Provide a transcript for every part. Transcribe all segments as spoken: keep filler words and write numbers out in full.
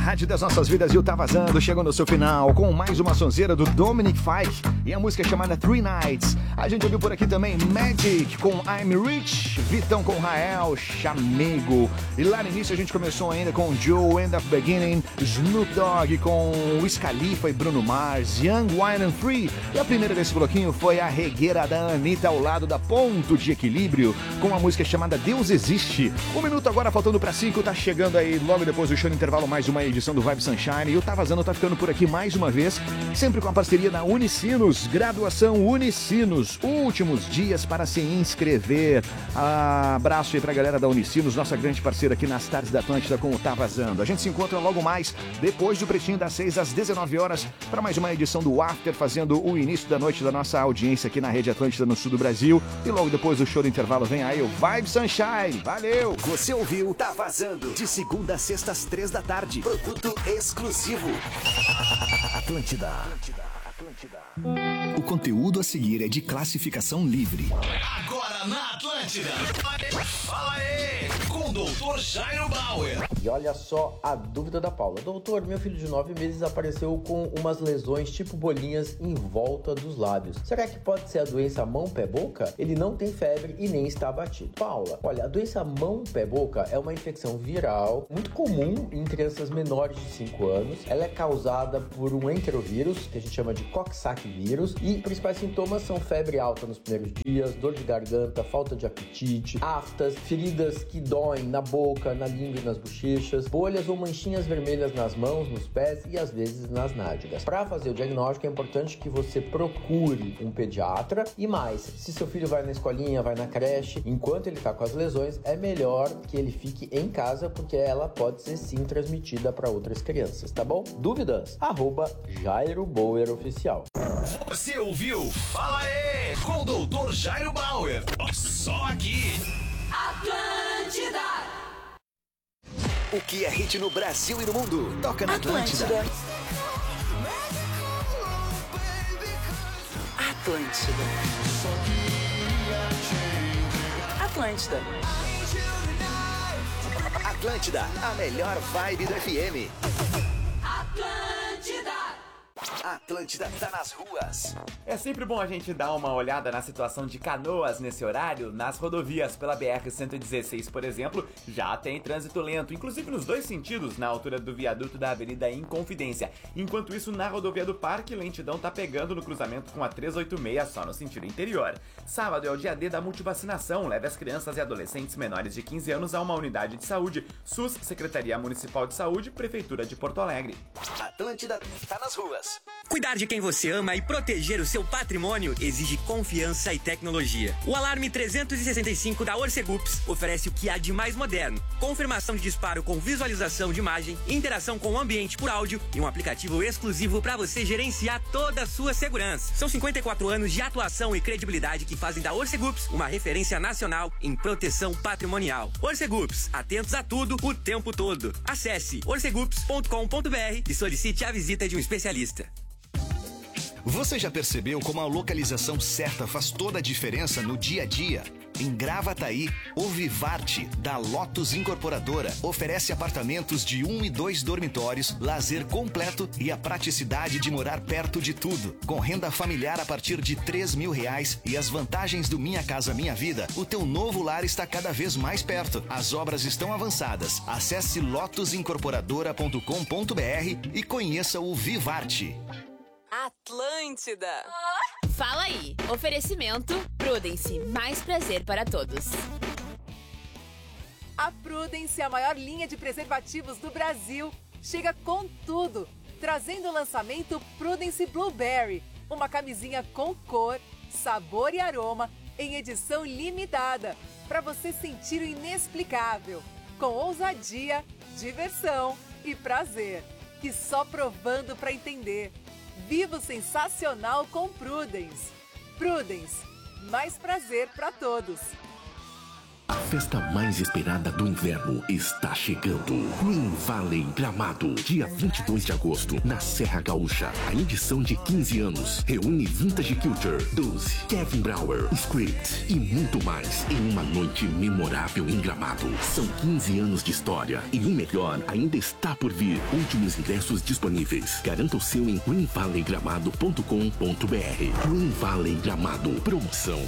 Rádio das Nossas Vidas, e o Tá Vazando chegou no seu final com mais uma sonzeira do Dominic Fike e a música chamada Three Nights. A gente ouviu por aqui também Magic com I'm Rich, Vitão com Rael, Chamego. E lá no início a gente começou ainda com Joe End Up Beginning, Snoop Dogg com Wiz Khalifa e Bruno Mars, Young, Wild and Free. E a primeira desse bloquinho foi a regueira da Anitta ao lado da Ponto de Equilíbrio com a música chamada Deus Existe. Um minuto agora faltando para cinco, tá chegando aí logo depois do show no intervalo mais uma edição do Vibe Sunshine. E o Tá Vazando tá ficando por aqui mais uma vez, sempre com a parceria da Unicinos, graduação Unicinos, últimos dias para se inscrever. Ah, abraço aí pra galera da Unicinos, nossa grande parceira aqui nas tardes da Atlântida com o Tá Vazando. A gente se encontra logo mais, depois do pretinho das seis às dezenove horas, para mais uma edição do After, fazendo o início da noite da nossa audiência aqui na Rede Atlântida no sul do Brasil. E logo depois do show do intervalo vem aí o Vibe Sunshine. Valeu! Você ouviu Tá Vazando, de segunda a sexta às três da tarde. Produto exclusivo. Atlântida. Atlântida. Atlântida. O conteúdo a seguir é de classificação livre. Agora na Atlântida. Fala aí, com o doutor Jairo Bauer. E olha só a dúvida da Paula. Doutor, meu filho de nove meses apareceu com umas lesões tipo bolinhas em volta dos lábios. Será que pode ser a doença mão-pé-boca? Ele não tem febre e nem está abatido. Paula, olha, a doença mão-pé-boca é uma infecção viral muito comum em crianças menores de cinco anos. Ela é causada por um enterovírus, que a gente chama de Coxsackie vírus, e os principais sintomas são febre alta nos primeiros dias, dor de garganta, falta de apetite, aftas, feridas que doem na boca, na língua e nas bochechas, bolhas ou manchinhas vermelhas nas mãos, nos pés e às vezes nas nádegas. Para fazer o diagnóstico é importante que você procure um pediatra, e mais, se seu filho vai na escolinha, vai na creche, enquanto ele está com as lesões, é melhor que ele fique em casa, porque ela pode ser sim transmitida para outras crianças, tá bom? Dúvidas? Arroba Jairo Bauer Oficial. Você ouviu? Fala aí, com o doutor Jairo Bauer. Só aqui. Atlântida. O que é hit no Brasil e no mundo? Toca na Atlântida. Atlântida. Atlântida. Atlântida, a melhor vibe do F M. Atlântida. Atlântida tá nas ruas. É sempre bom a gente dar uma olhada na situação de Canoas nesse horário. Nas rodovias pela B R cento e dezesseis, por exemplo, já tem trânsito lento, inclusive nos dois sentidos, na altura do viaduto da Avenida Inconfidência. Enquanto isso, na rodovia do Parque, lentidão tá pegando no cruzamento com a trezentos e oitenta e seis, só no sentido interior. Sábado é o dia D da multivacinação. Leve as crianças e adolescentes menores de quinze anos a uma unidade de saúde. SUS, Secretaria Municipal de Saúde, Prefeitura de Porto Alegre. Atlântida tá nas ruas. Cuidar de quem você ama e proteger o seu patrimônio exige confiança e tecnologia. O Alarme trezentos e sessenta e cinco da Orcegups oferece o que há de mais moderno. Confirmação de disparo com visualização de imagem, interação com o ambiente por áudio e um aplicativo exclusivo para você gerenciar toda a sua segurança. São cinquenta e quatro anos de atuação e credibilidade que fazem da Orcegups uma referência nacional em proteção patrimonial. Orcegups, atentos a tudo, o tempo todo. Acesse orcegups ponto com ponto br e solicite a visita de um especialista. Você já percebeu como a localização certa faz toda a diferença no dia a dia? Em Gravataí, o Vivarte, da Lotus Incorporadora, oferece apartamentos de um e dois dormitórios, lazer completo e a praticidade de morar perto de tudo. Com renda familiar a partir de três mil reais e as vantagens do Minha Casa Minha Vida, o teu novo lar está cada vez mais perto. As obras estão avançadas. Acesse lotus incorporadora ponto com ponto br e conheça o Vivarte. Atlântida. Fala aí. Oferecimento Prudence. Mais prazer para todos. A Prudence, a maior linha de preservativos do Brasil, chega com tudo, trazendo o lançamento Prudence Blueberry, uma camisinha com cor, sabor e aroma em edição limitada, para você sentir o inexplicável, com ousadia, diversão e prazer, que só provando para entender. Viva o sensacional com Prudence. Prudence, mais prazer para todos. festa mais esperada do inverno está chegando. Green Valley Gramado, dia vinte e dois de agosto, na Serra Gaúcha. A edição de quinze anos reúne Vintage Culture, Doze, Kevin Brower, Script e muito mais em uma noite memorável em Gramado. São quinze anos de história e o melhor ainda está por vir. Últimos ingressos disponíveis. Garanta o seu em green valley gramado ponto com ponto b r. Green Valley Gramado. Promoção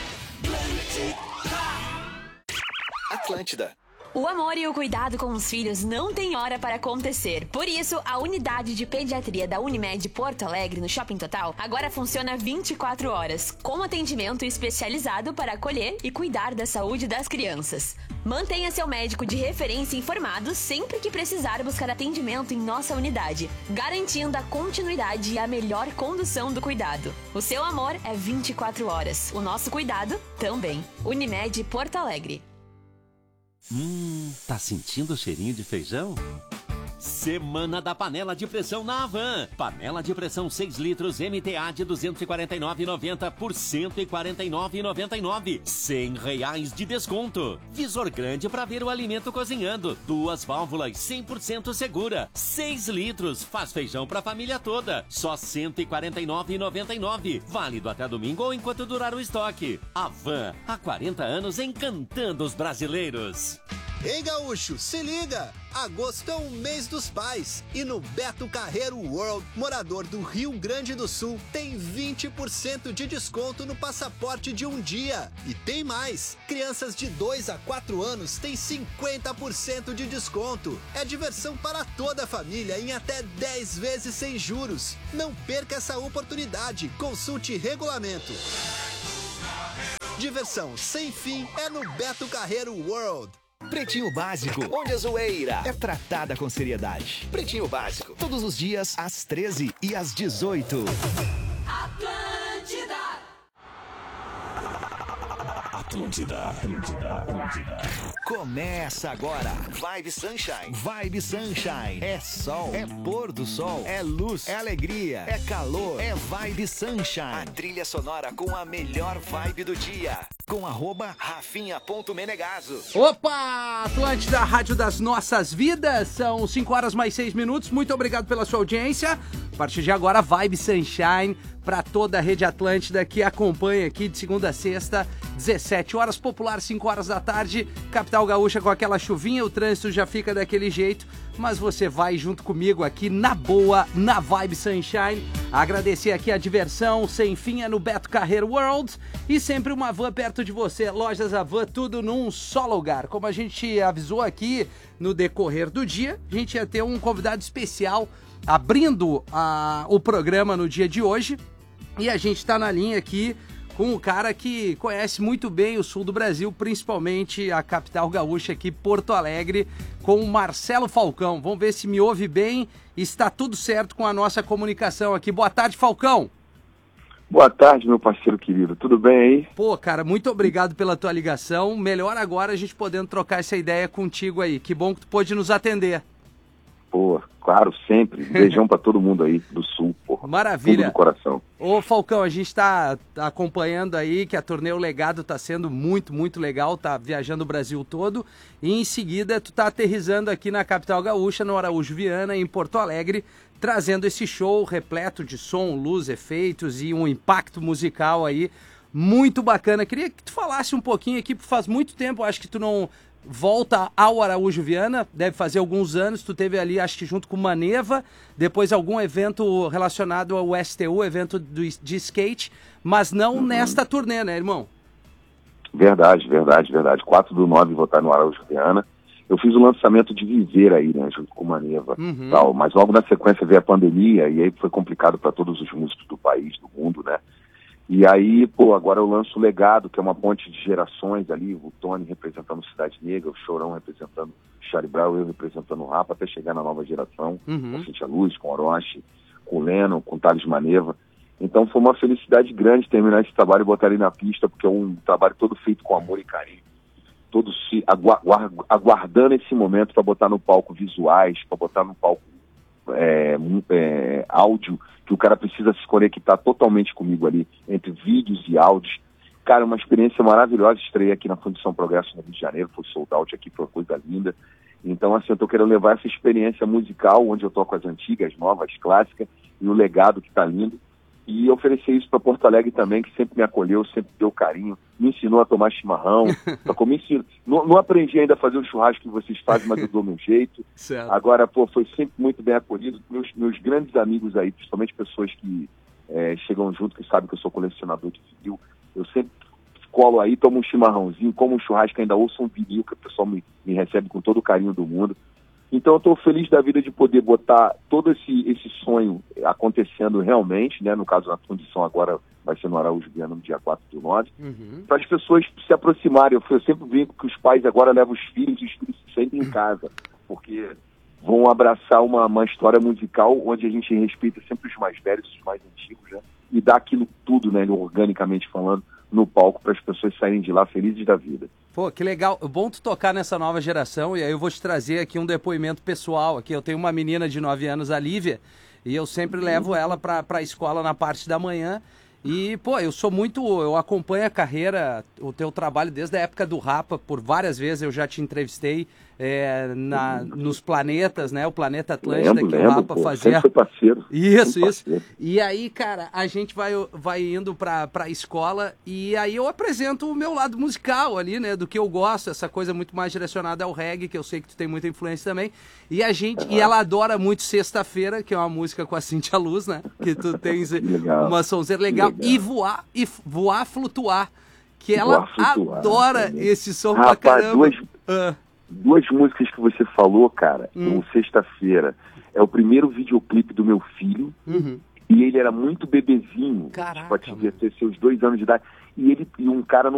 Atlântida. O amor e o cuidado com os filhos não tem hora para acontecer. Por isso, a unidade de pediatria da Unimed Porto Alegre, no Shopping Total, agora funciona vinte e quatro horas, com atendimento especializado para acolher e cuidar da saúde das crianças. Mantenha seu médico de referência informado sempre que precisar buscar atendimento em nossa unidade, garantindo a continuidade e a melhor condução do cuidado. O seu amor é vinte e quatro horas, o nosso cuidado também. Unimed Porto Alegre. Hum, tá sentindo o cheirinho de feijão? Semana da panela de pressão na Havan. Panela de pressão seis litros M T A de duzentos e quarenta e nove reais e noventa centavos por cento e quarenta e nove reais e noventa e nove centavos. cem reais de desconto. Visor grande para ver o alimento cozinhando. Duas válvulas cem por cento segura. seis litros. Faz feijão para a família toda. Só cento e quarenta e nove reais e noventa e nove centavos. Válido até domingo ou enquanto durar o estoque. Havan, há quarenta anos encantando os brasileiros. Ei, gaúcho, se liga! Agosto é o mês dos pais e no Beto Carreiro World, morador do Rio Grande do Sul, tem vinte por cento de desconto no passaporte de um dia. E tem mais! Crianças de dois a quatro anos têm cinquenta por cento de desconto. É diversão para toda a família em até dez vezes sem juros. Não perca essa oportunidade. Consulte regulamento. Diversão sem fim é no Beto Carreiro World. Pretinho Básico, onde a zoeira é tratada com seriedade. Pretinho Básico, todos os dias às treze e às dezoito. Atlântida. Atlântida, Atlântida, Atlântida. Começa agora. Vibe Sunshine. Vibe Sunshine. É sol, é pôr do sol, é luz, é alegria, é calor, é Vibe Sunshine. A trilha sonora com a melhor vibe do dia. Com arroba rafinha ponto menegaso. Opa! Atlântida, Rádio das Nossas Vidas. São cinco horas mais seis minutos. Muito obrigado pela sua audiência. A partir de agora, Vibe Sunshine para toda a Rede Atlântida que acompanha aqui de segunda a sexta, dezessete horas, popular, cinco horas da tarde, capital gaúcha com aquela chuvinha, o trânsito já fica daquele jeito, mas você vai junto comigo aqui na boa, na Vibe Sunshine. Agradecer aqui a diversão sem fim é no Beto Carreiro World e sempre uma van perto de você, lojas Havan, tudo num só lugar. Como a gente avisou aqui no decorrer do dia, a gente ia ter um convidado especial abrindo a, o programa no dia de hoje. E a gente está na linha aqui com um cara que conhece muito bem o sul do Brasil, principalmente a capital gaúcha aqui, Porto Alegre, com o Marcelo Falcão. Vamos ver se me ouve bem e está tudo certo com a nossa comunicação aqui. Boa tarde, Falcão. Boa tarde, meu parceiro querido. Tudo bem aí? Pô, cara, muito obrigado pela tua ligação. Melhor agora a gente podendo trocar essa ideia contigo aí. Que bom que tu pôde nos atender. Pô, claro, sempre. Beijão pra todo mundo aí do sul, porra. Maravilha. Tudo do coração. Ô, Falcão, a gente tá acompanhando aí que a Torneio Legado tá sendo muito, muito legal, tá viajando o Brasil todo. E em seguida tu tá aterrissando aqui na capital gaúcha, no Araújo Viana, em Porto Alegre, trazendo esse show repleto de som, luz, efeitos e um impacto musical aí muito bacana. Queria que tu falasse um pouquinho aqui, porque faz muito tempo, acho que tu não volta ao Araújo Viana, deve fazer alguns anos, tu teve ali, acho que junto com o Maneva, depois algum evento relacionado ao S T U, evento do, de skate, mas não uhum. nesta turnê, né, irmão? Verdade, verdade, verdade. quatro do nove vou estar no Araújo Viana. Eu fiz o lançamento de Viver aí, né, junto com o Maneva, uhum. tal, mas logo na sequência veio a pandemia e aí foi complicado para todos os músicos do país, do mundo, né? E aí, pô, agora eu lanço o Legado, que é uma ponte de gerações ali, o Tony representando Cidade Negra, o Chorão representando Charlie Brown, eu representando o Rapa, até chegar na nova geração, uhum. com Cintia Luz, com Orochi, com o Lennon, com o Thales Maneva. Então foi uma felicidade grande terminar esse trabalho e botar ele na pista, porque é um trabalho todo feito com amor e carinho. Todos se agu- aguardando esse momento para botar no palco visuais, para botar no palco é, é, áudio, que o cara precisa se conectar totalmente comigo ali, entre vídeos e áudios. Cara, uma experiência maravilhosa. Estreiei aqui na Fundição Progresso, no Rio de Janeiro. Foi sold out aqui, foi uma coisa linda. Então, assim, eu tô querendo levar essa experiência musical, onde eu toco as antigas, as novas, as clássicas, e o legado que tá lindo. E oferecer isso para Porto Alegre também, que sempre me acolheu, sempre deu carinho, me ensinou a tomar chimarrão. Só me ensinou. Não, não aprendi ainda a fazer o churrasco que vocês fazem, mas eu dou meu jeito. Certo. Agora, pô, foi sempre muito bem acolhido. Meus, meus grandes amigos aí, principalmente pessoas que é, chegam junto, que sabem que eu sou colecionador de vinil, eu sempre colo aí, tomo um chimarrãozinho, como um churrasco, ainda ouço um vinil, que o pessoal me, me recebe com todo o carinho do mundo. Então eu estou feliz da vida de poder botar todo esse, esse sonho acontecendo realmente, né? No caso, na fundição agora vai ser no Araújo Viana, no dia quatro do nove, Uhum. para as pessoas se aproximarem. Eu, eu sempre brinco que os pais agora levam os filhos e os filhos se sentem em casa, porque vão abraçar uma, uma história musical onde a gente respeita sempre os mais velhos, os mais antigos, né? E dá aquilo tudo, né? Organicamente falando, no palco para as pessoas saírem de lá felizes da vida. Pô, que legal. Bom tu tocar nessa nova geração, e aí eu vou te trazer aqui um depoimento pessoal. Aqui eu tenho uma menina de nove anos, a Lívia, e eu sempre levo ela pra, pra escola na parte da manhã. E, pô, eu sou muito... Eu acompanho a carreira, o teu trabalho desde a época do Rapa, por várias vezes eu já te entrevistei é, na, nos planetas, né? O Planeta Atlântida, lembro, que lembro, o Rapa pô, fazia. Foi parceiro. Isso, sempre isso. Parceiro. E aí, cara, a gente vai, vai indo pra, pra escola e aí eu apresento o meu lado musical ali, né? Do que eu gosto, essa coisa muito mais direcionada ao reggae, que eu sei que tu tem muita influência também. E a gente, uhum. e ela adora muito Sexta-feira, que é uma música com a Cintia Luz, né? Que tu tens legal. uma sonzeira legal. legal. E voar, e voar, flutuar. Que ela flutuar, adora também. Esse som Rapaz, pra caramba. Duas, ah. duas músicas que você falou, cara, hum. no Sexta-feira. É o primeiro videoclipe do meu filho. Uhum. E ele era muito bebezinho. Caraca, tipo, devia ter seus dois anos de idade. E ele e um cara